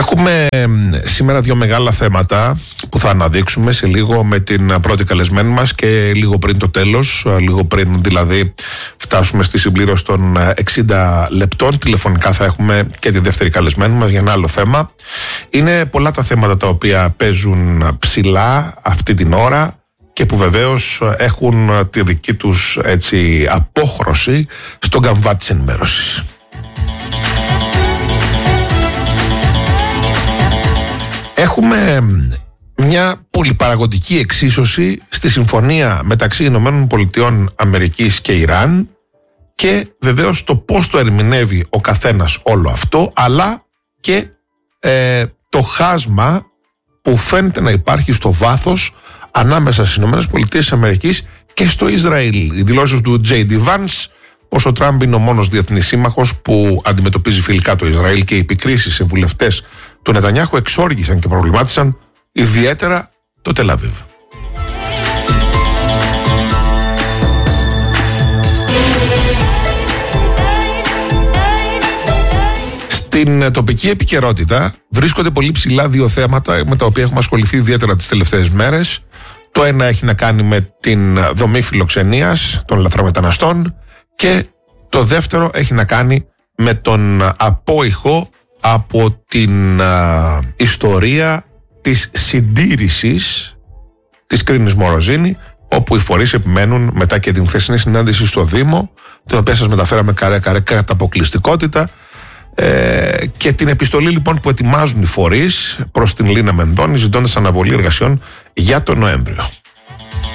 Έχουμε σήμερα δύο μεγάλα θέματα που θα αναδείξουμε σε λίγο με την πρώτη καλεσμένη μας και λίγο πριν το τέλος, λίγο πριν δηλαδή φτάσουμε στη συμπλήρωση των 60 λεπτών. Τηλεφωνικά θα έχουμε και τη δεύτερη καλεσμένη μας για ένα άλλο θέμα. Είναι πολλά τα θέματα τα οποία παίζουν ψηλά αυτή την ώρα και που βεβαίως έχουν τη δική τους έτσι απόχρωση στον καμβά της ενημέρωσης. Έχουμε μια πολυπαραγωγική εξίσωση στη συμφωνία μεταξύ Ηνωμένων Πολιτειών Αμερικής και Ιράν και βεβαίως το πώς το ερμηνεύει ο καθένας όλο αυτό, αλλά και το χάσμα που φαίνεται να υπάρχει στο βάθος ανάμεσα στις Ηνωμένες Πολιτείες Αμερικής και στο Ισραήλ. Οι δηλώσεις του J.D. Vance πως ο Τραμπ είναι ο μόνος διεθνής σύμμαχος που αντιμετωπίζει φιλικά το Ισραήλ και οι επικρίσεις σε βουλευτές του Νετανιάχου εξόργησαν και προβλημάτισαν ιδιαίτερα το Τελ Αβίβ. Στην τοπική επικαιρότητα βρίσκονται πολύ ψηλά δύο θέματα με τα οποία έχουμε ασχοληθεί ιδιαίτερα τις τελευταίες μέρες. Το ένα έχει να κάνει με την δομή φιλοξενίας των λαθρομεταναστών και το δεύτερο έχει να κάνει με τον απόϊχο από την ιστορία της συντήρησης της Κρίνης Μοροζίνη, όπου οι φορείς επιμένουν μετά και την χθεσινή συνάντηση στο Δήμο, την οποία σας μεταφέραμε καρέ-καρέ κατά αποκλειστικότητα, και την επιστολή λοιπόν που ετοιμάζουν οι φορείς προς την Λίνα Μενδώνη ζητώντας αναβολή εργασιών για τον Νοέμβριο.